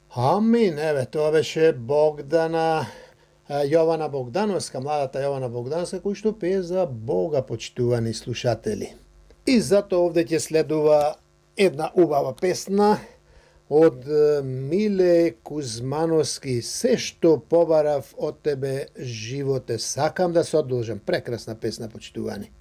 Амин, еве, тоа беше Богдана, Јована Богдановска, младата Јована Богдановска, кој што пее за Бога, почитувани слушатели. И зато овде ќе следува една убава песна од Миле Кузмановски, се што побарав од тебе животе сакам, да се одолжам. Прекрасна песна, почитувани.